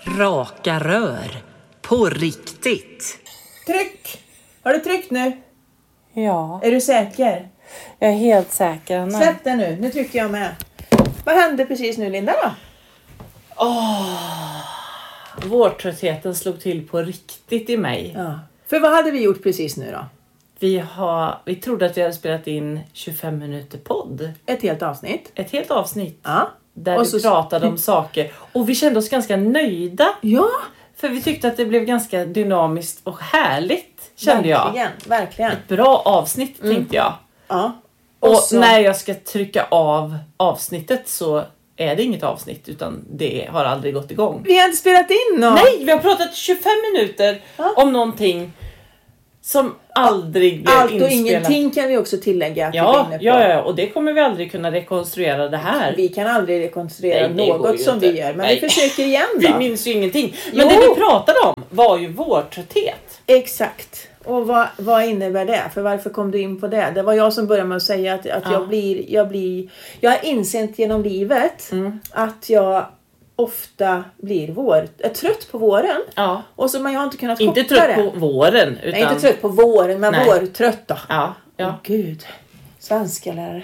Raka rör. På riktigt. Tryck! Har du tryckt nu? Ja, Är du säker? jag är helt säker, Anna. Släpp den nu. Nu trycker jag med. Vad hände precis nu, Linda då? Vårtröttheten slog till på riktigt i mig. Ja. För vad hade vi gjort precis nu då? Vi trodde att vi hade spelat in 25 minuter podd. Ett helt avsnitt. Ett helt avsnitt. Ja. Där Och vi så pratade om saker. Och vi kände oss ganska nöjda. Ja. För vi tyckte att det blev ganska dynamiskt och härligt. Kände jag. Verkligen. Ett bra avsnitt tänkte jag. Ja. Och så... när jag ska trycka av avsnittet så är det inget avsnitt, utan det har aldrig gått igång. Vi har inte spelat in något. Nej, vi har pratat 25 minuter om någonting som aldrig blev allt och inspelat. ingenting kan vi också tillägga. Att Ja, vi är inne på. ja, och det kommer vi aldrig kunna rekonstruera det här. Vi kan aldrig rekonstruera Nej, det går något ju som inte. vi gör. Men Nej. vi försöker igen då. Vi minns ju ingenting. Men Jo. det vi pratade om var ju vårtrötthet. Exakt. Och vad innebär det? För varför kom du in på det? Det var jag som började med att säga att jag har insett genom livet att jag ofta är trött på våren. Ja. Och så jag har inte kunnat Inte koppla trött det. på våren. Utan... Nej, inte trött på våren, men Nej. vårtrött då. Ja. Åh, gud. Svenska lärare.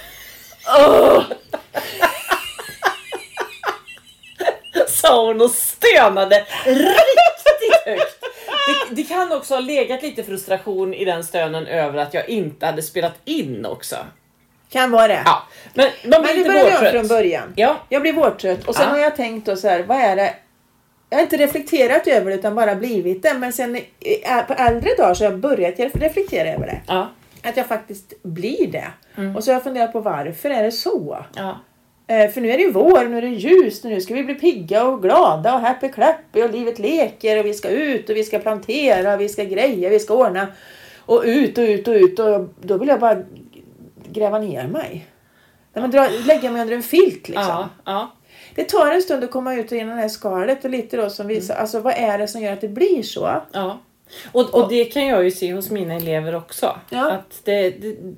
Sa hon och stönade riktigt högt. Det kan också ha legat lite frustration i den stönen över att jag inte hade spelat in också. Kan vara det. Ja, men man blir Men nu lite börjar jag vårtrött. från början. Ja. Jag blir vårtrött. Och sen har jag tänkt då så här, vad är det? Jag har inte reflekterat över det utan bara blivit det. Men sen på äldre dagar så har jag börjat reflektera över det. Ja. Att jag faktiskt blir det. Och så har jag funderat på varför är det så? Ja. För nu är det ju vår, nu är det ljust, nu ska vi bli pigga och glada och happy clappy och livet leker och vi ska ut och vi ska plantera, vi ska greja, vi ska ordna och ut och då vill jag bara gräva ner mig. Lägga mig under en filt liksom. Ja. Ja. Det tar en stund att komma ut genom det här skalet och lite då som visar, alltså vad är det som gör att det blir så? Ja. Och det kan jag ju se hos mina elever också. Ja. Att det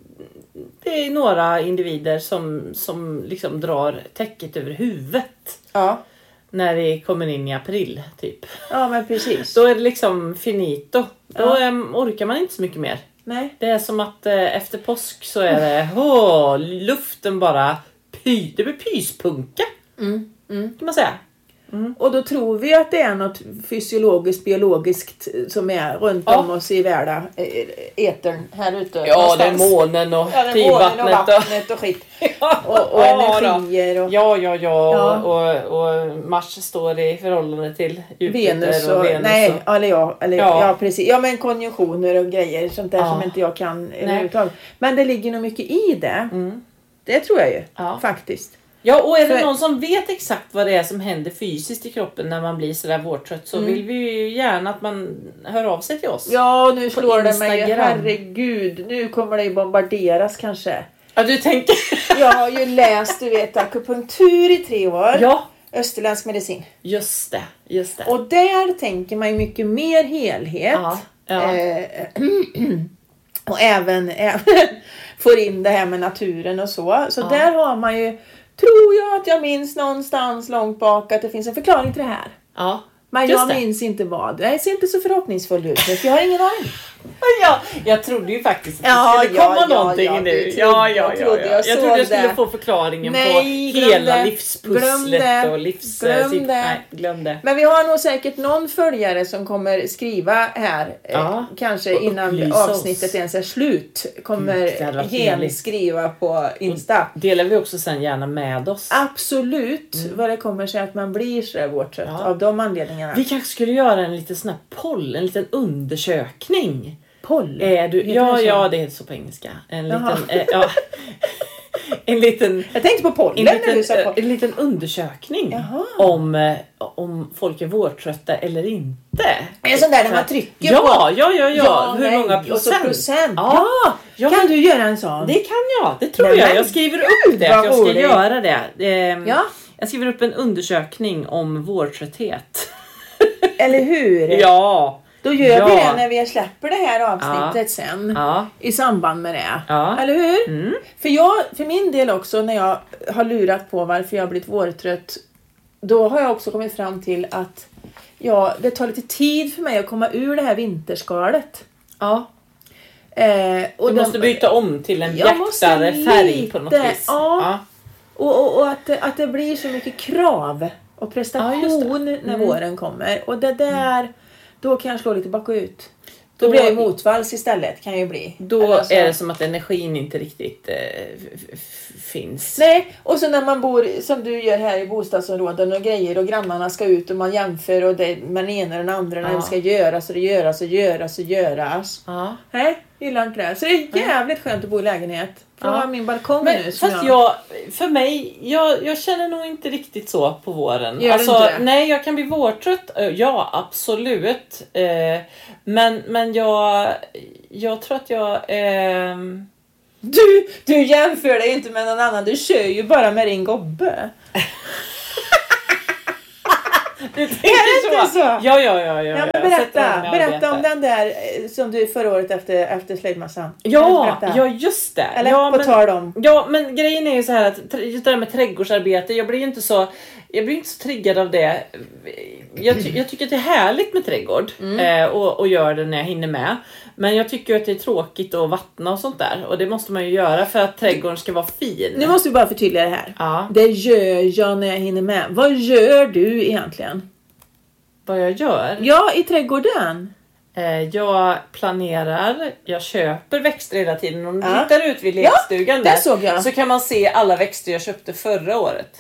är några individer som liksom drar täcket över huvudet. Ja. När det kommer in i april typ. Ja, men precis. Då är det liksom finito. Då orkar man inte så mycket mer. Nej. Det är som att efter påsk så är det luften bara det blir pyspunka. Kan man säga. Och då tror vi att det är något fysiologiskt, biologiskt som är runt om oss i världen, etern här ute. Ja, någonstans. det är månen och Ja, det är tidvattnet månen och vattnet och skit. och energier. Och... Ja. Och Mars står i förhållande till Jupiter Venus och Venus. Nej, ja, precis. Ja, men konjunktioner och grejer. Sånt där som inte jag kan överhuvudtaget. Men det ligger nog mycket i det. Det tror jag ju. Ja. Faktiskt. Ja, och är det någon som vet exakt vad det är som händer fysiskt i kroppen när man blir sådär vårtrött så vill vi ju gärna att man hör av sig till oss. Ja, nu slår det mig. Instagram. Herregud, nu kommer det ju bombarderas kanske. Ja, du tänker... Jag har ju läst, du vet, akupunktur i 3 år. Ja, Österländsk medicin. just det. Och där tänker man ju mycket mer helhet. Ja. Och även får in det här med naturen och så. Så där har man ju, tror jag att jag minns någonstans långt bak att det finns en förklaring till det här. Ja. Men Just jag det. minns inte vad. Jag ser inte så förhoppningsfull ut för jag har ingen aning. Ja, jag trodde ju faktiskt att det skulle komma någonting nu. Jag trodde jag skulle få förklaringen på hela livspusslet och glöm det. Men vi har nog säkert någon följare som kommer skriva här. Kanske innan upplysa avsnittet oss. ens är slut. Det hade Kommer varit hen trevligt. skriva på Insta. Delar vi också sen gärna med oss. Absolut. Vad det kommer sig att man blir så där vårtrött av de anledningarna. Vi kanske skulle göra en liten sån här poll, en liten undersökning. Poll? Är du, ja, det heter så på engelska. En liten Jag tänkte på pollen när du sa poll. en liten undersökning om folk är vårtrötta eller inte. En sån där man trycker på. Ja. Hur många procent? Och så procent. Ja. Kan du göra en sån? Det kan jag. Det tror Nej, jag. men Jag skriver upp det. Att jag ska göra det. Jag skriver upp en undersökning om vårtrötthet. Eller hur? Ja. Då gör vi det när vi släpper det här avsnittet sen. Ja. I samband med det. Ja. Eller hur? För min del också när jag har lurat på varför jag har blivit vårtrött. Då har jag också kommit fram till att det tar lite tid för mig att komma ur det här vinterskalet. Ja. Du måste byta om till en bjärtare färg på något vis. Ja. Och att det blir så mycket krav och prestation när våren kommer. Och det där, då kan jag slå lite bakut. Då blir det motvalls istället, kan ju bli. Då är det som att energin inte riktigt finns. Nej, och så när man bor som du gör här i bostadsområden och grejer och grannarna ska ut och man jämför och det med den ena och den andra när det ska göras och det göras. Ja. Nej, gillar inte det. Så det är jävligt skönt att bo i lägenhet. Jag har min balkong nu. Fast jag känner nog inte riktigt så på våren. Gör du inte det? Nej, jag kan bli vårtrött. Ja, absolut. Men jag tror att jag... Du jämför dig inte med någon annan. Du kör ju bara med din gobbe. Du tänker så? Ja, men berätta om den där som du förra året efter slöjdmassan. Ja, just det. Eller på tal om. Ja, men grejen är ju så här att just det där med trädgårdsarbete, jag blir inte så triggad av det. Jag tycker att det är härligt med trädgård och gör det när jag hinner med. Men jag tycker att det är tråkigt att vattna och sånt där. Och det måste man ju göra för att trädgården ska vara fin. Nu måste vi bara förtydliga det här. Ja. Det gör jag när jag hinner med. Vad gör du egentligen? Vad jag gör? Ja, i trädgården. Jag planerar, jag köper växter hela tiden. Om du tittar ut vid lekstugan där, såg jag. så kan man se alla växter jag köpte förra året.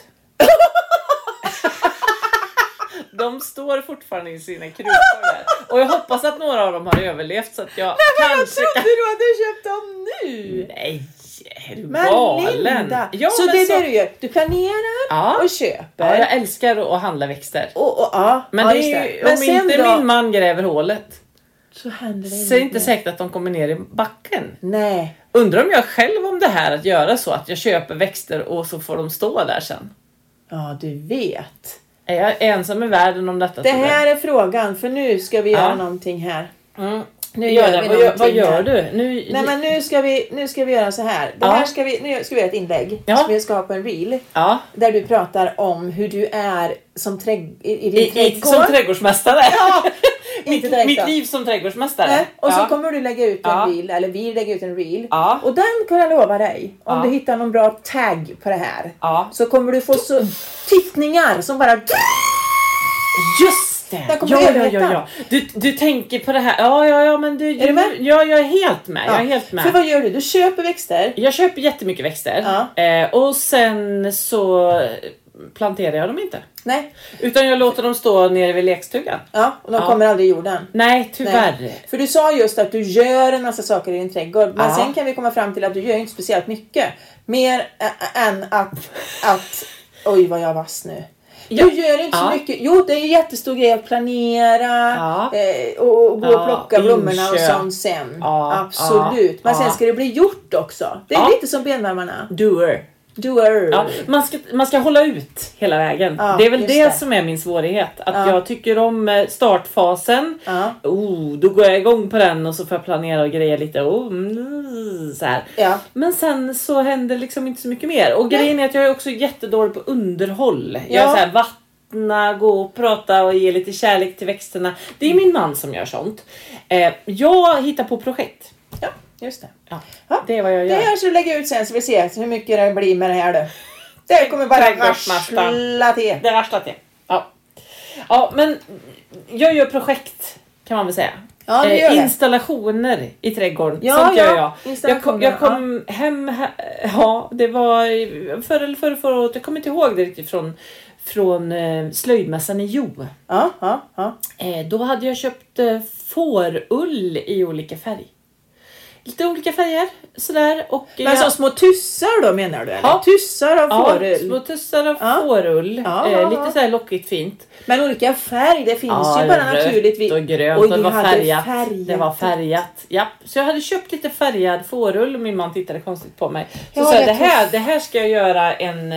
De står fortfarande i sina krukor där. Och jag hoppas att några av dem har överlevt så att jag kanske kan... du hade köpt dem nu? Nej, är du galen? Linda. Ja, så det är det du gör. Du planerar och köper. Ja, jag älskar att handla växter. Men det är ju, om inte min man gräver hålet så händer det så är det inte säkert att de kommer ner i backen. Nej. Undrar om jag själv om det här att göra så att jag köper växter och så får de stå där sen. Ja, du vet. Är jag ensam i världen om detta? Det här är frågan, för nu ska vi göra någonting här. Nu gör vi vad gör du? Nu ska vi göra så här. Nu ska vi göra ett inlägg som vi ska ha på en reel. Ja. Där du pratar om hur du är som i din trädgård. Som trädgårdsmästare. Ja. mitt liv som trädgårdsmästare. Och så kommer du lägga ut en reel, eller vi lägger ut en reel. Och den kan jag lova dig, om du hittar någon bra tagg på det här, så kommer du få så tittningar som bara... Just det! Ja. Du tänker på det här. Ja, men du... Är du med? Ja, jag är helt med. Jag är helt med. För vad gör du? Du köper växter. Jag köper jättemycket växter. Och sen så planterar jag dem inte. Nej. Utan jag låter dem stå nere vid lekstugan. Ja, och de kommer aldrig i jorden. Nej, tyvärr. Nej. För du sa just att du gör en massa saker i din trädgård. Men sen kan vi komma fram till att du gör inte speciellt mycket. Mer än att... Oj, vad jag vass nu. Du gör inte så mycket. Jo, det är en jättestor grej att planera och gå och plocka blommorna och sånt sen. Absolut. Men sen ska det bli gjort också. Det är lite som benvärmarna. Doer. Ja, man ska hålla ut hela vägen. Det är väl det som är min svårighet. Att jag tycker om startfasen. Då går jag igång på den och så får jag planera och greja lite. Så här. Men sen så händer liksom inte så mycket mer. Och grejen är att jag är också jättedålig på underhåll. Jag är så här, vattna, gå och prata och ge lite kärlek till växterna. Det är min man som gör sånt. Jag hittar på projekt. Ja. Just det. Det är vad jag gör. Det här ska du lägga ut sen så vi ser hur mycket det blir med det här då. Det kommer bara rassla till. Det rasslar till. Ja, men jag gör projekt kan man väl säga. Ja, det gör installationer i trädgården. Sånt gör jag. Jag kom hem. Det var förra året. Jag kommer inte ihåg det riktigt från slöjdmässan i Jo. Då hade jag köpt fårull i olika färg. Lite olika färger, sådär. Men så små tussar då menar du? Eller? Tussar av fårull? Små tussar av fårull. Lite sådär lockigt fint. Men olika färg, det finns ju bara naturligt. Och grönt, och det var färgat. Det var färgat. Ja. Så jag hade köpt lite färgad fårull och min man tittade konstigt på mig. Så sa det här ska jag göra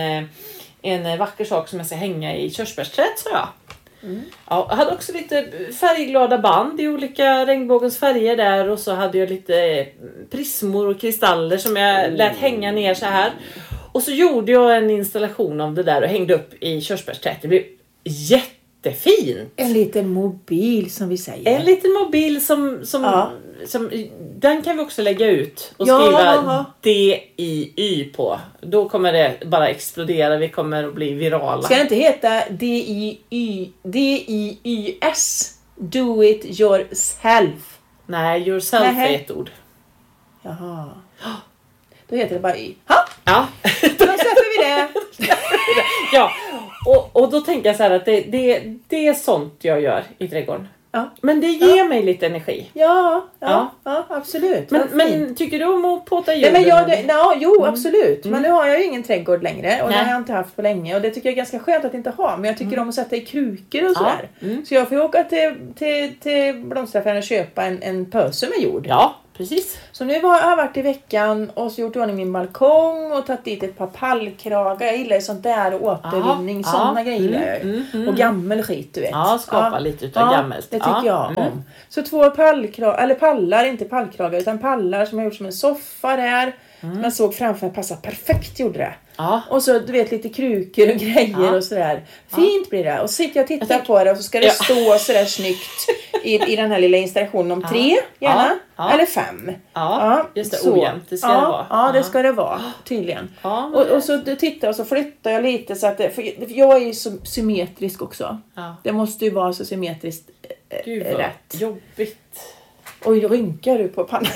en vacker sak som jag ska hänga i körsbärsträd, sa jag. Jag hade också lite färgglada band i olika regnbågens färger där. Och så hade jag lite prismor och kristaller som jag lät hänga ner så här. Och så gjorde jag en installation av det där och hängde upp i körsbärsträdet. Det blev jättefint. En liten mobil som vi säger. En liten mobil som den kan vi också lägga ut och skriva DIY på. Då kommer det bara explodera. Vi kommer att bli virala. Ska det inte heta DIYS? Do it yourself. Nej, yourself är ett ord. Jaha. Då heter det bara Y. Ja. Då släpper vi det. Ja. Och då tänker jag så här att det är sånt jag gör i trädgården. Ja. Men det ger mig lite energi. Ja, absolut. Men tycker du om att påta djuren? Absolut. Men nu har jag ju ingen trädgård längre. Och det har jag inte haft på länge. Och det tycker jag är ganska skönt att inte ha. Men jag tycker om att sätta i krukor och sådär. Så jag får åka till blomsteraffären och köpa en pöse med jord. Ja, precis. Så nu har jag varit i veckan och så gjort ordning min balkong och tagit dit ett par pallkragar. Jag gillar ju sånt där och återvinning. Sådana grejer. Och gammel skit, du vet. Ja, skapa lite utav gammalt. Det tycker jag om. Så 2 pallar, inte pallkragar utan pallar som jag gjort som en soffa där. Som jag såg framför mig passa perfekt, gjorde det. Ja. Och så du vet lite krukor och grejer och sådär. Fint blir det. Och så sitter jag och tittar på det och så ska det stå sådär snyggt i den här lilla installationen om 3 gärna. Eller 5. Ja, just det, ojämnt. Det ska det vara. Ja, det ska det vara, tydligen. Ja, och så tittar jag och så flyttar jag lite så att för jag är ju så symmetrisk också. Ja. Det måste ju vara så symmetriskt rätt. Jobbigt. Oj, rynkar du på pannan?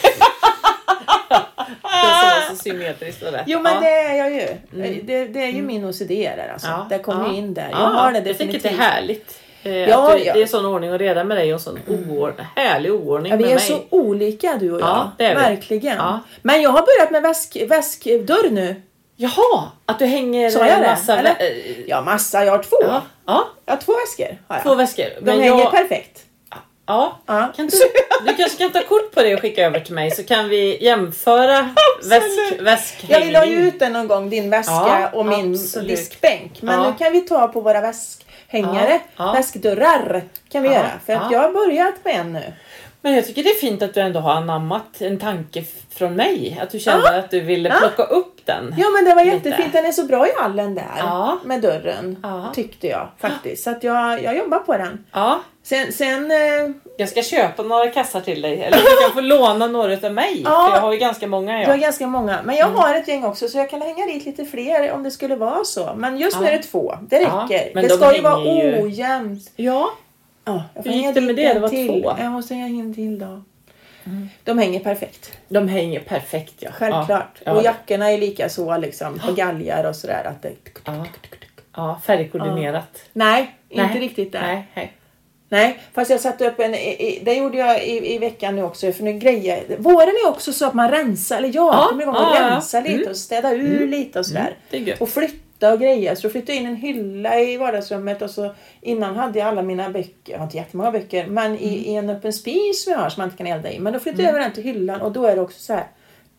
Det är så symmetriskt och rätt. Jo, men det är jag ju. Det är ju min OCD där alltså. Ja. Det kommer ju in där. Jag har det definitivt. Jag tycker det är härligt. Det är sån ordning och reda med dig och sån härlig oordning med mig. Vi är så olika, du och jag. Ja, det är vi. Verkligen. Ja. Men jag har börjat med väskdörr nu. Jaha, att du hänger så en massa... massa. Jag har 2. Ja. Jag har 2 väskor. Har jag. 2 väskor. De hänger perfekt. Ja. Kan du kanske kan ta kort på det och skicka över till mig så kan vi jämföra väskhängning. Jag vill ha ut den någon gång, din väska och min diskbänk. Men nu kan vi ta på våra väskhängare. Väskdörrar kan vi göra. För att jag har börjat med en nu. Men jag tycker det är fint att du ändå har anammat en tanke från mig. Att du kände att du ville plocka upp den. Ja, men det var jättefint. Den är så bra i hallen där. Med dörren. Tyckte jag faktiskt. Så att jag jobbar på den. Ja. Sen jag ska köpa några kassar till dig. Eller du kan få låna några av mig. För jag har ju ganska många. Jag har ganska många. Men jag har ett gäng också. Så jag kan hänga dit lite fler om det skulle vara så. Men just nu är det 2. Det räcker. Men det ska ju vara ojämnt. Ja. Hur gick det med det? Det var 2. Jag måste hänga in till då. De hänger perfekt. De hänger perfekt, ja. Självklart. Och jackorna är lika så liksom. På galgar och sådär. Att det... Ja, färgkoordinerat. Nej, inte riktigt där. Nej, fast jag satte upp det gjorde jag i veckan nu också. För nu grejer. Våren är också så att man rensar. Eller kommer igång och rensa lite och städa ur lite och sådär. Och flytta och grejer. Så flyttade in en hylla i vardagsrummet. Och så innan hade jag alla mina böcker. Jag har inte jättemånga böcker. Men i en öppen spis som jag har som man inte kan elda i. Men då flyttade jag över den till hyllan. Och då är det också så här.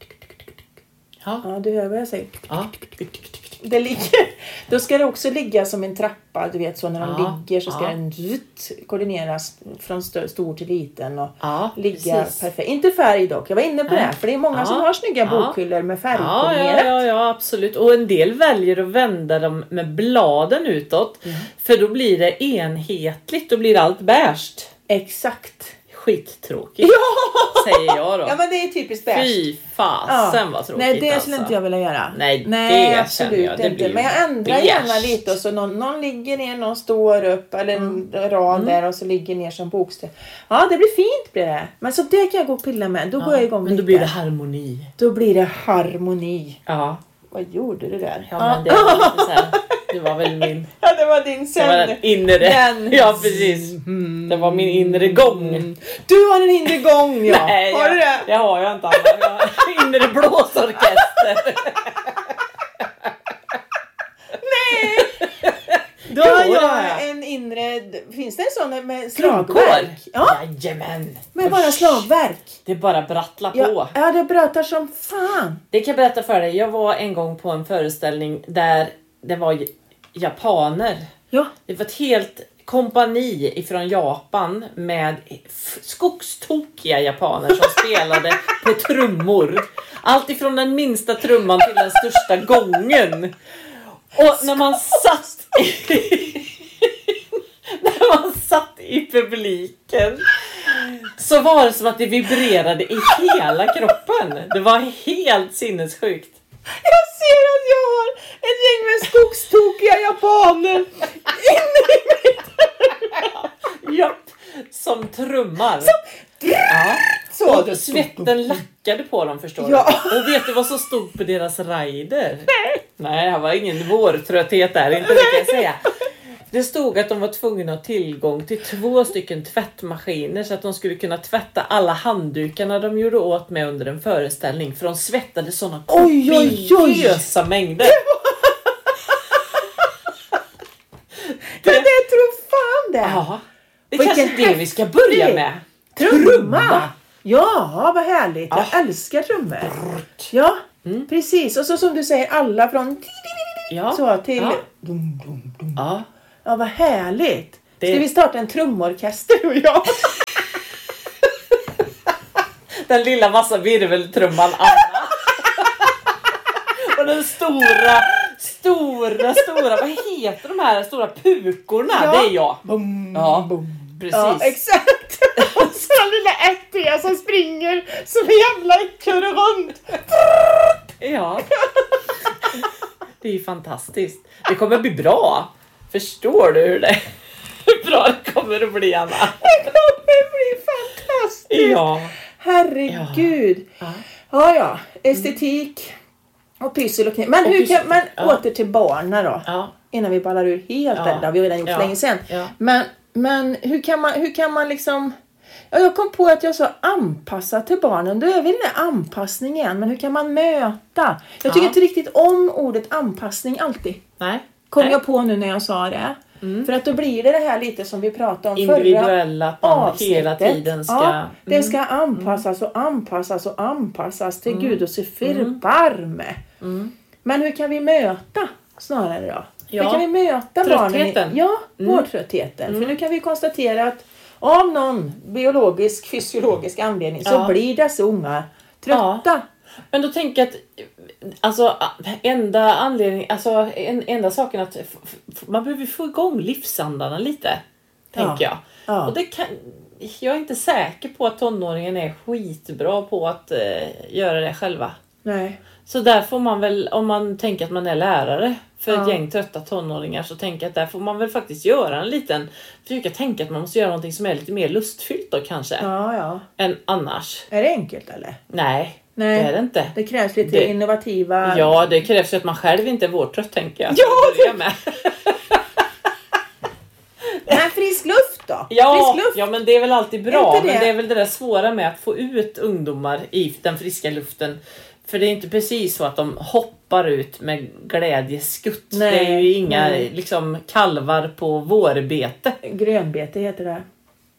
Ja, du hör vad jag säger. Det då ska det också ligga som en trappa, du vet så när de ligger så ska den koordineras från stor till liten och ligga perfekt. Inte färg dock, jag var inne på det för det är många som har snygga bokhyllor med färgkoordinerat. Ja, absolut. Och en del väljer att vända dem med bladen utåt för då blir det enhetligt, då blir allt bärst. Exakt. Skittråkigt. Säger jag då. Ja, men det är typiskt bäst. Fy fasen vad tråkigt. Nej, det skulle inte jag vilja göra. Nej, det absolut jag. Det inte. Men jag ändrar gärna lite och så någon ligger ner, någon står upp eller en rad där och så ligger ner som bokstäver. Ja, det blir fint blir det. Men så det kan jag gå och pilla med. Då går jag igång lite. Men då blir det harmoni. Då blir det harmoni. Ja. Vad gjorde du där? Ja, men det var lite så här. Det var väl min... Ja, det var din sen. Det var den inre. Ja, precis. Det var min inre gång. Du har en inre gång, ja. Nej, har du det? Det har jag inte. Jag har inre blåsorkester. Nej! Då har jag en inre... Finns det en sån med slagverk? Ja. Jajamän. Men bara slagverk? Det är bara brattla på. Ja, det brattar som fan. Det kan jag berätta för dig. Jag var en gång på en föreställning där det var japaner. Ja. Det var ett helt kompani ifrån Japan med skogstokiga japaner som spelade på trummor. Allt ifrån den minsta trumman till den största gången. Och när man satt publiken. Så var det som att det vibrerade i hela kroppen. Det var helt sinnessjukt. Jag ser att jag har ett gäng med skogstokiga japaner inne i mitt Japp, som trummar. Så och svetten lackade på dem, förstår du. Och vet du vad som stod på deras rider? Nej, det var ingen vårtrötthet där, inte det kan jag säga. Det stod att de var tvungna att ha tillgång till 2 stycken tvättmaskiner så att de skulle kunna tvätta alla handdukarna de gjorde åt med under en föreställning. För de svettade sådana kopiösa mängder. Det tror fan det. Ja, det är kanske det vi ska börja med. Trumma. Ja, vad härligt. Jag älskar trummor. Ja, precis. Och så som du säger, alla från så till dum, dum, dum. Ja, vad härligt. Ska vi starta en trumorkester du och jag? Den lilla massa virveltrumman Anna. Och den stora, vad heter de här stora pukorna? Ja. Det är jag. Bum, ja, bum. Precis. Ja, exakt. Och så den lilla ättiga som springer som jävla kör runt. Ja. Det är ju fantastiskt. Det kommer bli bra. Förstår du hur bra det kommer att bli, Anna? Det kommer bli fantastiskt. Ja. Herregud. Ja. Estetik och pyssel och knä. Men hur kan man åter till barnen då? Ja. Innan vi ballar ur helt där. Vi har redan gjort för länge sedan. Ja. Men hur kan man liksom... Ja, jag kom på att jag sa anpassa till barnen. Då är vi den där anpassning igen. Men hur kan man möta? Jag tycker inte riktigt om ordet anpassning alltid. Nej. Kom jag på nu när jag sa det. För att då blir det här lite som vi pratade om individuella, förra avsnittet. Hela tiden ska... det ska anpassas och anpassas och anpassas till Gud och se förbarme. Men hur kan vi möta snarare då? Ja. Hur kan vi möta barnen? Vårdtröttheten. För nu kan vi konstatera att av någon biologisk, fysiologisk anledning så blir dessa unga trötta. Ja. Men då tänker jag att alltså enda saken att man behöver få igång livsandarna lite, tänker jag. Ja. Och det kan, jag är inte säker på att tonåringen är skitbra på att göra det själva. Nej. Så där får man väl, om man tänker att man är lärare för ett gäng trötta tonåringar, så tänker jag att där får man väl faktiskt göra en liten, försöka tänka att man måste göra någonting som är lite mer lustfyllt då kanske. Än annars. Är det enkelt eller? Nej. Det är det inte. Det krävs lite innovativa... Ja, det krävs ju att man själv inte är vårdtrött, tänker jag. Med. Men frisk luft då? Ja, frisk luft. Ja, men det är väl alltid bra. Men det är väl det där svåra med att få ut ungdomar i den friska luften. För det är inte precis så att de hoppar ut med glädjeskutt. Nej, det är ju inga liksom kalvar på vårbete. Grönbete heter det.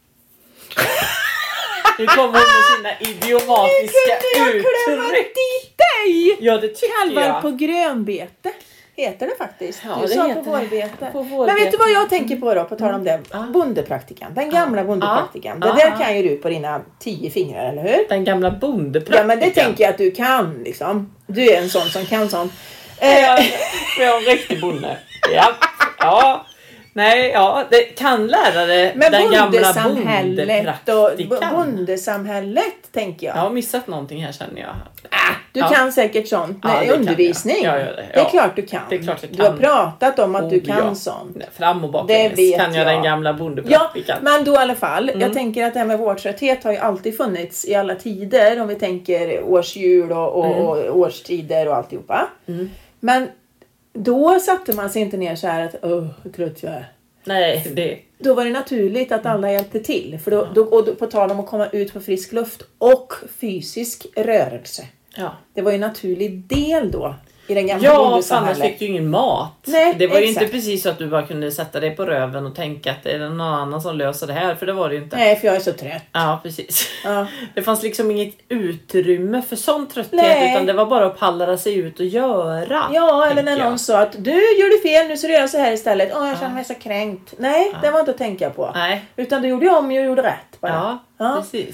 Nu kommer hon med sina idiomatiska uttryck. Dig. Ja, det tycker kalvar jag. På grönbete heter det faktiskt. Ja, du det sa heter på vårbete. På vårbete. Men vet du vad jag tänker på då, på tal om det? Bondepraktikan. Den gamla bondepraktikan. Det där kan ju du på dina 10 fingrar, eller hur? Den gamla bondepraktikan. Ja, men det tänker jag att du kan liksom. Du är en sån som kan sånt. Jag är en riktig bonde. Ja. Nej, det kan lärare den gamla bondepraktikan. Bondesamhället, tänker jag. Jag har missat någonting här, känner jag. Du kan säkert sånt. Nej, undervisning. Det är klart du kan. Det är klart jag kan. Du har pratat om att du kan sånt. Fram och baklänges kan jag den gamla bondepraktikan. Ja, men då i alla fall. Jag tänker att det här med vårdtrötthet har ju alltid funnits i alla tider. Om vi tänker årsjul och årstider och alltihopa. Men då satte man sig inte ner så här att hur trött jag är. Nej, Då var det naturligt att alla hjälpte till. För då på tal om att komma ut på frisk luft och fysisk rörelse. Ja. Det var ju en naturlig del då i den gamla bondesamhället. Annars fick du ingen mat. Nej, det var ju inte precis så att du bara kunde sätta dig på röven och tänka att det är någon annan som löser det här. För det var det ju inte. Nej, för jag är så trött. Ja, precis. Ja. Det fanns liksom inget utrymme för sån trötthet. Utan det var bara att pallra sig ut och göra. Ja, eller när någon sa att du gjorde fel, nu så gör jag så här istället. Jag känner mig så kränkt. Nej, det var inte att tänka på. Nej. Utan du gjorde om och gjorde rätt bara. Ja, precis.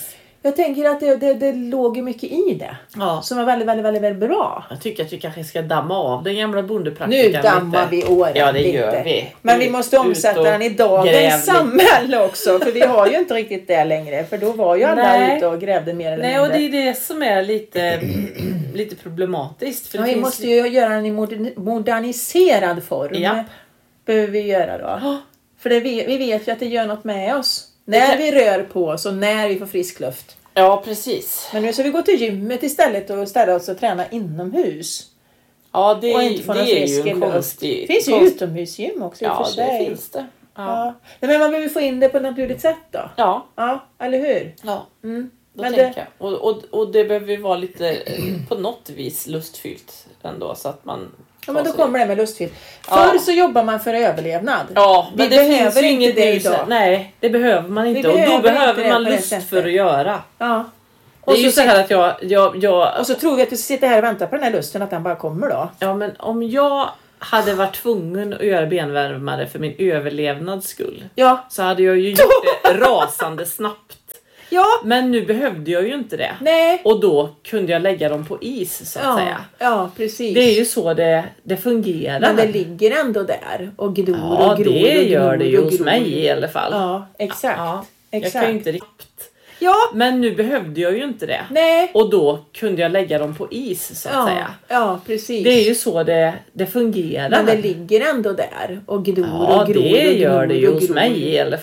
Jag tänker att det låg ju mycket i det. Ja. Som var väldigt, väldigt, väldigt, väldigt bra. Jag tycker att vi kanske ska damma av den gamla bondepraktikan. Nu dammar vi åren. Ja, det gör vi. Men vi måste omsätta den i dagens samhälle också. För vi har ju inte riktigt det längre. För då var ju alla ute och grävde mer eller mindre. Nej, och det är det som är lite problematiskt. För vi måste ju göra den i moderniserad form. Ja. Behöver vi göra då. För vi vet ju att det gör något med oss. När vi rör på oss och när vi får frisk luft. Ja, precis. Men nu ska vi gå till gymmet istället och ställa oss och träna inomhus. Ja, det är ju en Det konstig... finns ju utomhusgym också i och för sig. Ja, det finns det. Ja. Men man behöver få in det på ett naturligt sätt då. Ja. Ja, eller hur? Ja. Då Men tänker jag. Och det behöver ju vara lite på något vis lustfyllt ändå så att man... Ja, men då kommer det med lustfyllt. Förr så jobbar man för överlevnad. Ja, men vi behöver inte det idag. Nej, det behöver man inte. Och då behöver man lust för att göra. Ja. Det är ju så här att jag... Och så tror vi att du sitter här och väntar på den här lusten att den bara kommer då. Ja, men om jag hade varit tvungen att göra benvärmare för min överlevnads skull. Ja. Så hade jag ju gjort det rasande snabbt. Ja. Men nu behövde jag ju inte det. Nej. Och då kunde jag lägga dem på is så att säga. Ja, precis. Det är ju så det fungerar. Men det ligger ändå där och gror och gror. Ja, det gör det ju hos mig i alla fall. Ja, exakt. Ja, exakt. Jag kan ju inte riktigt. Ja. Men nu behövde jag ju inte det. Nej. Och då kunde jag lägga dem på is så att säga. Ja, precis. Det är ju så det fungerar. Men det ligger ändå där och gror Ja, och gror. det gör det ju hos mig i alla fall.